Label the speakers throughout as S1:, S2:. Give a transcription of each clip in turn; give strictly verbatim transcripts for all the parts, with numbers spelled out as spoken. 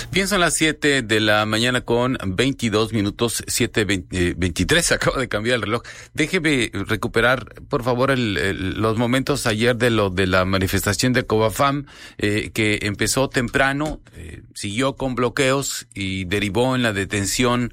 S1: Bien, son las siete de la mañana con veintidós minutos, siete veintitrés, acaba de cambiar el reloj. Déjeme recuperar, por favor, el, el, los momentos ayer de lo de la manifestación de Covafam, eh, que empezó temprano, eh, siguió con bloqueos y derivó en la detención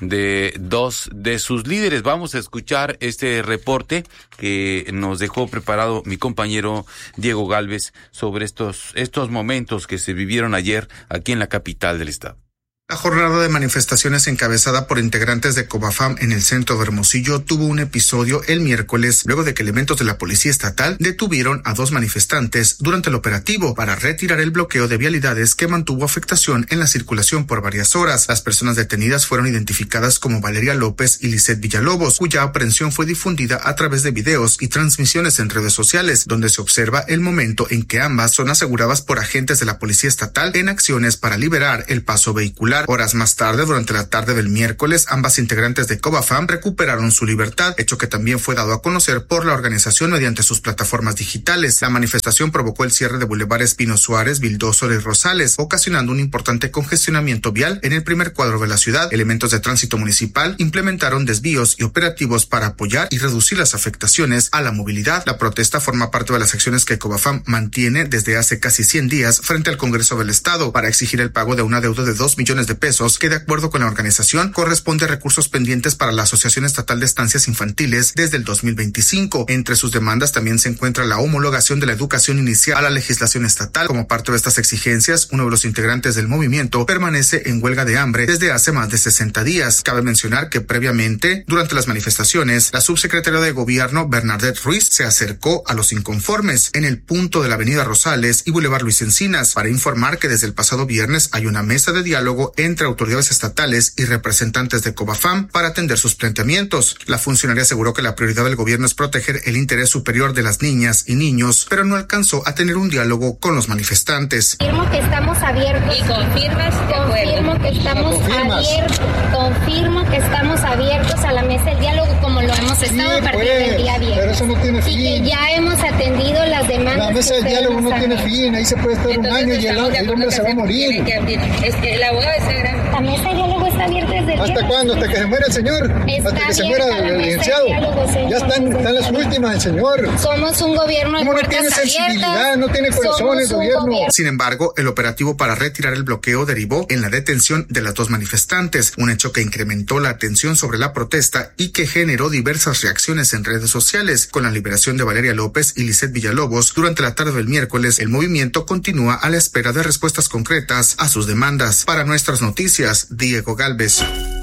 S1: de dos de sus líderes. Vamos a escuchar este reporte que nos dejó preparado mi compañero Diego Gálvez sobre estos, estos momentos que se vivieron ayer aquí en la capital del estado.
S2: La jornada de manifestaciones encabezada por integrantes de Covafam en el centro de Hermosillo tuvo un episodio el miércoles luego de que elementos de la policía estatal detuvieron a dos manifestantes durante el operativo para retirar el bloqueo de vialidades que mantuvo afectación en la circulación por varias horas. Las personas detenidas fueron identificadas como Valeria López y Lisette Villalobos, cuya aprehensión fue difundida a través de videos y transmisiones en redes sociales, donde se observa el momento en que ambas son aseguradas por agentes de la policía estatal en acciones para liberar el paso vehicular. Horas más tarde, durante la tarde del miércoles, ambas integrantes de Covafam recuperaron su libertad, hecho que también fue dado a conocer por la organización mediante sus plataformas digitales. La manifestación provocó el cierre de bulevares Pino Suárez, Vildósol y Rosales, ocasionando un importante congestionamiento vial en el primer cuadro de la ciudad. Elementos de tránsito municipal implementaron desvíos y operativos para apoyar y reducir las afectaciones a la movilidad. La protesta forma parte de las acciones que Covafam mantiene desde hace casi cien días frente al Congreso del Estado para exigir el pago de una deuda de dos millones de pesos que, de acuerdo con la organización, corresponde a recursos pendientes para la Asociación Estatal de Estancias Infantiles desde el dos mil veinticinco. Entre sus demandas también se encuentra la homologación de la educación inicial a la legislación estatal. Como parte de estas exigencias, uno de los integrantes del movimiento permanece en huelga de hambre desde hace más de sesenta días. Cabe mencionar que previamente, durante las manifestaciones, la subsecretaria de Gobierno, Bernadette Ruiz, se acercó a los inconformes en el punto de la avenida Rosales y Boulevard Luis Encinas para informar que desde el pasado viernes hay una mesa de diálogo entre autoridades estatales y representantes de Covafam para atender sus planteamientos. La funcionaria aseguró que la prioridad del gobierno es proteger el interés superior de las niñas y niños, pero no alcanzó a tener un diálogo con los manifestantes.
S3: Confirmo que estamos abiertos.
S4: ¿Y confirmas?
S3: Confirmo que estamos abiertos. Confirmo que estamos abiertos a la mesa del diálogo como lo hemos estado sí, a partir pues, del día viernes.
S5: Pero eso no tiene fin.
S3: Y que ya hemos atendido las demandas.
S5: La mesa del diálogo no tiene fin. Ahí se puede estar
S4: Entonces,
S5: un año y el, el hombre se va a morir.
S4: Es que el abogado está grande.
S3: La mesa de diálogo está abierta desde el
S5: ¿Hasta
S3: viernes.
S5: cuándo? ¿Hasta que se muera el señor?
S3: Está
S5: ¿Hasta que se muera el licenciado? Ya están, están las últimas, el señor.
S3: Somos un gobierno de puertas abiertas.
S5: No tiene sensibilidad, no tiene corazón el gobierno.
S2: gobierno. Sin embargo, el operativo para retirar el bloqueo derivó en la detención de las dos manifestantes, un hecho que incrementó la atención sobre la protesta y que generó diversas reacciones en redes sociales. Con la liberación de Valeria López y Lisette Villalobos durante la tarde del miércoles, el movimiento continúa a la espera de respuestas concretas a sus demandas. Para Nuestras Noticias, Diego Gálvez.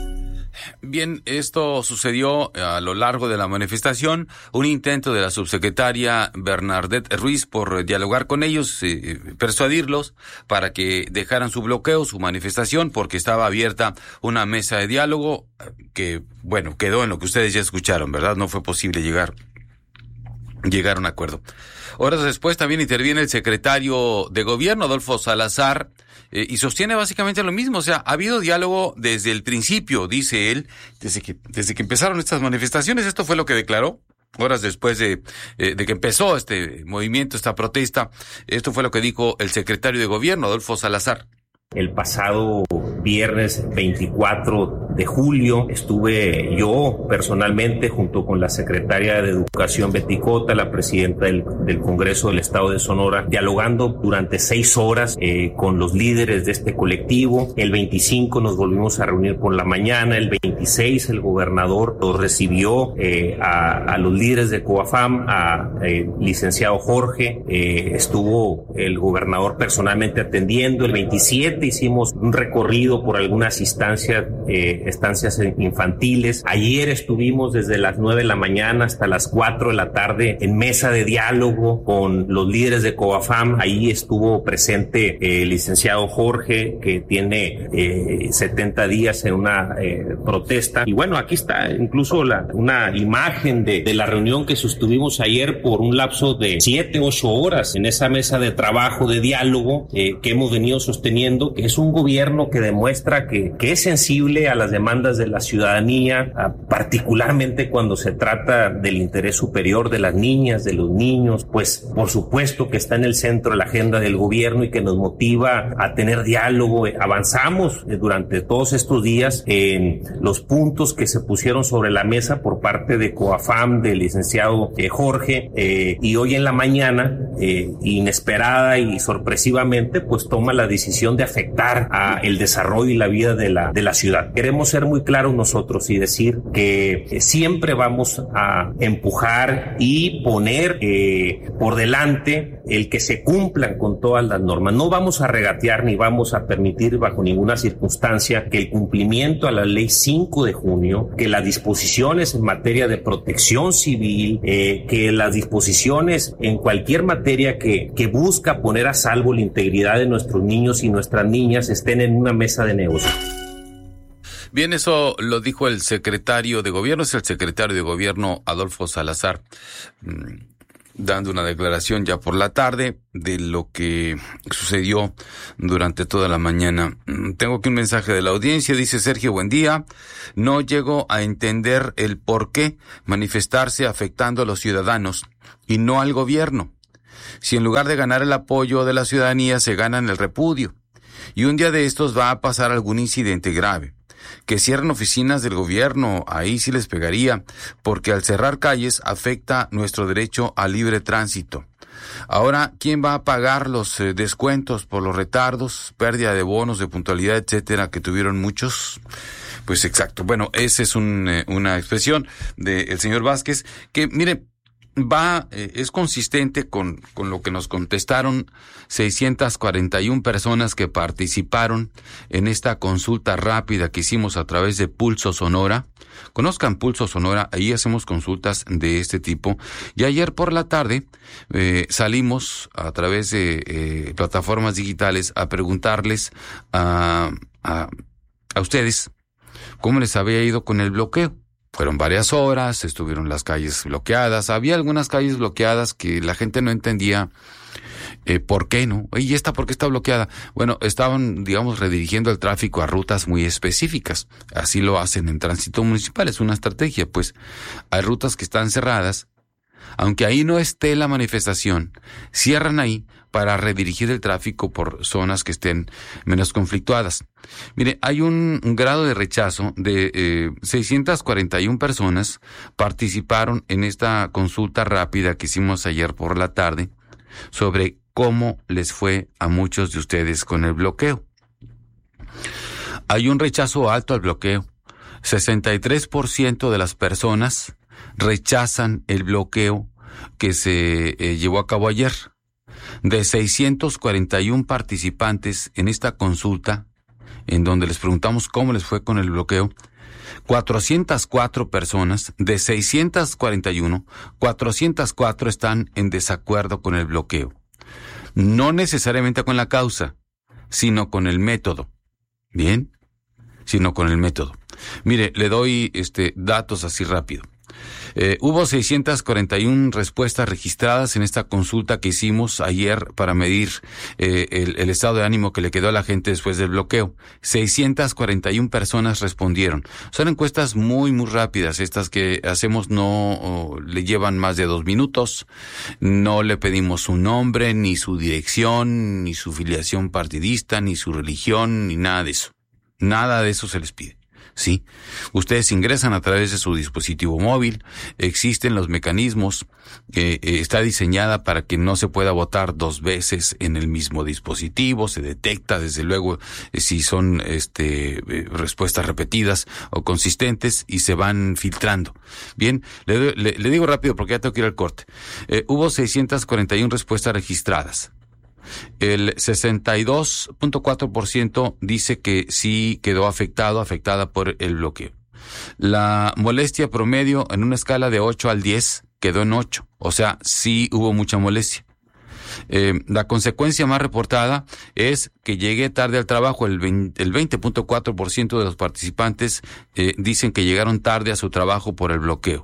S1: Bien, esto sucedió a lo largo de la manifestación, un intento de la subsecretaria Bernadette Ruiz por dialogar con ellos, eh, persuadirlos para que dejaran su bloqueo, su manifestación, porque estaba abierta una mesa de diálogo que, bueno, quedó en lo que ustedes ya escucharon, ¿verdad? No fue posible llegar, llegar a un acuerdo. Horas después también interviene el secretario de Gobierno, Adolfo Salazar, eh, y sostiene básicamente lo mismo. O sea, ha habido diálogo desde el principio, dice él, desde que, desde que empezaron estas manifestaciones. Esto fue lo que declaró horas después de, eh, de que empezó este movimiento, esta protesta. Esto fue lo que dijo el secretario de Gobierno, Adolfo Salazar.
S6: El pasado viernes veinticuatro de julio estuve yo personalmente junto con la secretaria de Educación Betty Cota, la presidenta del, del Congreso del Estado de Sonora, dialogando durante seis horas eh, con los líderes de este colectivo. El veinticinco nos volvimos a reunir por la mañana, el veintiséis el gobernador los recibió eh, a, a los líderes de Covafam, a eh, licenciado Jorge, eh, estuvo el gobernador personalmente atendiendo. El veintisiete hicimos un recorrido por algunas instancias, eh, estancias infantiles. Ayer estuvimos desde las nueve de la mañana hasta las cuatro de la tarde en mesa de diálogo con los líderes de Covafam. Ahí estuvo presente eh, el licenciado Jorge, que tiene eh, setenta días en una eh, protesta. Y bueno, aquí está incluso la, una imagen de, de la reunión que sostuvimos ayer por un lapso de siete, ocho horas en esa mesa de trabajo, de diálogo eh, que hemos venido sosteniendo, que es un gobierno que demuestra que, que es sensible a las las demandas de la ciudadanía, particularmente cuando se trata del interés superior de las niñas, de los niños, pues por supuesto que está en el centro de la agenda del gobierno y que nos motiva a tener diálogo. Avanzamos durante todos estos días en los puntos que se pusieron sobre la mesa por parte de COAFAM, del licenciado eh, Jorge, eh, y hoy en la mañana, eh, inesperada y sorpresivamente, pues toma la decisión de afectar a el desarrollo y la vida de la, de la ciudad. Queremos ser muy claros nosotros y decir que eh, siempre vamos a empujar y poner eh, por delante el que se cumplan con todas las normas. No vamos a regatear ni vamos a permitir bajo ninguna circunstancia que el cumplimiento a la ley cinco de junio, que las disposiciones en materia de protección civil, eh, que las disposiciones en cualquier materia que, que busca poner a salvo la integridad de nuestros niños y nuestras niñas estén en una mesa de negocio.
S1: Bien, eso lo dijo el secretario de Gobierno, es el secretario de Gobierno Adolfo Salazar, dando una declaración ya por la tarde de lo que sucedió durante toda la mañana. Tengo aquí un mensaje de la audiencia, dice Sergio, buen día. No llego a entender el por qué manifestarse afectando a los ciudadanos y no al gobierno. Si en lugar de ganar el apoyo de la ciudadanía se ganan el repudio. Y un día de estos va a pasar algún incidente grave. Que cierren oficinas del gobierno, ahí sí les pegaría, porque al cerrar calles afecta nuestro derecho al libre tránsito. Ahora, ¿quién va a pagar los eh, descuentos por los retardos, pérdida de bonos de puntualidad, etcétera, que tuvieron muchos? Pues exacto. Bueno, esa es un, eh, una expresión del señor Vázquez que, mire, va, eh, es consistente con, con lo que nos contestaron seiscientas cuarenta y una personas que participaron en esta consulta rápida que hicimos a través de Pulso Sonora. Conozcan Pulso Sonora, ahí hacemos consultas de este tipo. Y ayer por la tarde eh, salimos a través de eh, plataformas digitales a preguntarles a, a, a ustedes cómo les había ido con el bloqueo. Fueron varias horas, estuvieron las calles bloqueadas, había algunas calles bloqueadas que la gente no entendía eh, por qué, ¿no? ¿Y esta por qué está bloqueada? Bueno, estaban, digamos, redirigiendo el tráfico a rutas muy específicas. Así lo hacen en tránsito municipal, es una estrategia, pues. Hay rutas que están cerradas, aunque ahí no esté la manifestación, cierran ahí para redirigir el tráfico por zonas que estén menos conflictuadas. Mire, hay un, un grado de rechazo de eh, seiscientas cuarenta y una personas participaron en esta consulta rápida que hicimos ayer por la tarde sobre cómo les fue a muchos de ustedes con el bloqueo. Hay un rechazo alto al bloqueo. sesenta y tres por ciento de las personas rechazan el bloqueo que se eh, llevó a cabo ayer. De seiscientos cuarenta y una participantes en esta consulta, en donde les preguntamos cómo les fue con el bloqueo, cuatrocientas cuatro personas, de seiscientas cuarenta y una, cuatrocientas cuatro están en desacuerdo con el bloqueo. No necesariamente con la causa, sino con el método. ¿Bien? Sino con el método. Mire, le doy este datos así rápido. Eh, hubo seiscientas cuarenta y una respuestas registradas en esta consulta que hicimos ayer para medir eh, el, el estado de ánimo que le quedó a la gente después del bloqueo. seiscientas cuarenta y una personas respondieron. Son encuestas muy, muy rápidas. Estas que hacemos no oh, le llevan más de dos minutos. No le pedimos su nombre, ni su dirección, ni su filiación partidista, ni su religión, ni nada de eso. Nada de eso se les pide. Sí, ustedes ingresan a través de su dispositivo móvil, existen los mecanismos, eh, eh, está diseñada para que no se pueda votar dos veces en el mismo dispositivo, se detecta desde luego eh, si son este eh, respuestas repetidas o consistentes y se van filtrando. Bien, le, le, le digo rápido porque ya tengo que ir al corte. Eh, hubo seiscientas cuarenta y una respuestas registradas. El sesenta y dos punto cuatro por ciento dice que sí quedó afectado, afectada por el bloqueo. La molestia promedio en una escala de ocho al diez quedó en ocho, o sea, sí hubo mucha molestia. Eh, la consecuencia más reportada es que llegué tarde al trabajo. El veinte punto cuatro por ciento de los participantes eh, dicen que llegaron tarde a su trabajo por el bloqueo.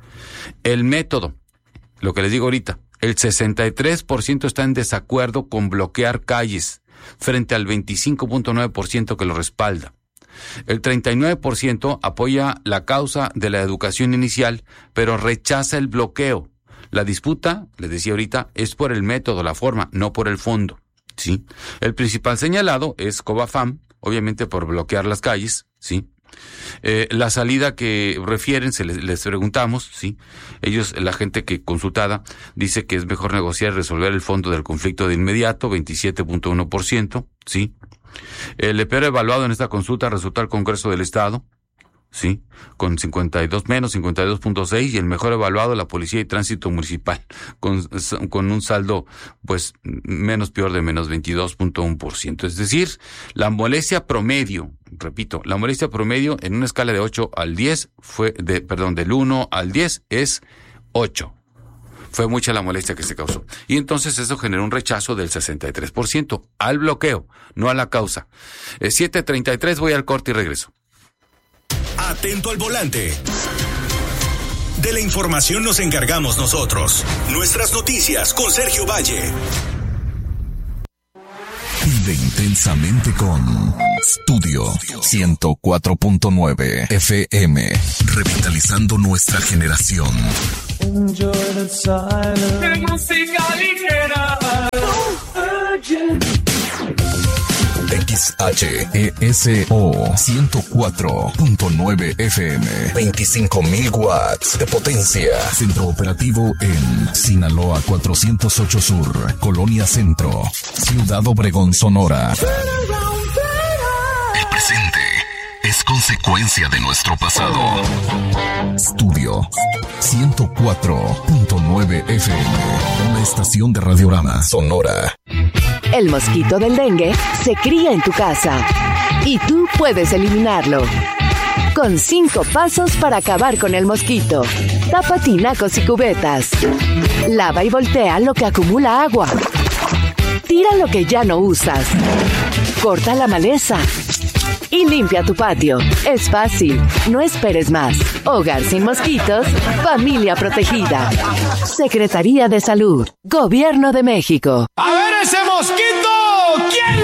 S1: El método, lo que les digo ahorita, el sesenta y tres por ciento está en desacuerdo con bloquear calles, frente al veinticinco punto nueve por ciento que lo respalda. El treinta y nueve por ciento apoya la causa de la educación inicial, pero rechaza el bloqueo. La disputa, les decía ahorita, es por el método, la forma, no por el fondo, ¿sí? El principal señalado es Covafam, obviamente por bloquear las calles, ¿sí? Eh, la salida que refieren, se les, les preguntamos, ¿sí? Ellos, la gente que consultada, dice que es mejor negociar y resolver el fondo del conflicto de inmediato, veintisiete punto uno por ciento, ¿sí? El peor evaluado en esta consulta resultó el Congreso del Estado, sí, con cincuenta y dos menos, cincuenta y dos punto seis, y el mejor evaluado la Policía y Tránsito Municipal, con, con un saldo, pues, menos peor de menos veintidós punto uno por ciento. Es decir, la molestia promedio, repito, la molestia promedio en una escala de ocho al diez fue, de, perdón, del uno al diez es ocho. Fue mucha la molestia que se causó. Y entonces eso generó un rechazo del sesenta y tres por ciento al bloqueo, no a la causa. Eh, siete treinta y tres, voy al corte y regreso.
S7: Atento al volante. De la información nos encargamos nosotros. Nuestras noticias con Sergio Valle. Vive intensamente con Studio ciento cuatro punto nueve F M, revitalizando nuestra generación. Enjoy the silence. Música ligera. X H E S O ciento cuatro punto nueve F M, veinticinco mil watts de potencia. Centro operativo en Sinaloa cuatrocientos ocho Sur, Colonia Centro, Ciudad Obregón, Sonora. El presente es consecuencia de nuestro pasado. Studio ciento cuatro punto nueve F M, una estación de Radiorama Sonora.
S8: El mosquito del dengue se cría en tu casa y tú puedes eliminarlo. Con cinco pasos para acabar con el mosquito. Tapa tinacos y cubetas. Lava y voltea lo que acumula agua. Tira lo que ya no usas. Corta la maleza. Y limpia tu patio. Es fácil. No esperes más. Hogar sin mosquitos. Familia protegida. Secretaría de Salud. Gobierno de México.
S9: A ver ese mosquito. ¿Quién